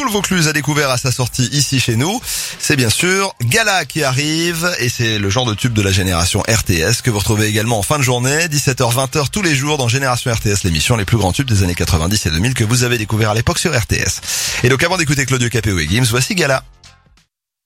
tout le Vaucluse a découvert à sa sortie ici chez nous. C'est bien sûr Gala qui arrive et c'est le genre de tube de la génération RTS que vous retrouvez également en fin de journée, 17h-20h tous les jours dans Génération RTS, l'émission les plus grands tubes des années 90 et 2000 que vous avez découvert à l'époque sur RTS. Et donc avant d'écouter Claudio Capéo et Gims, voici Gala.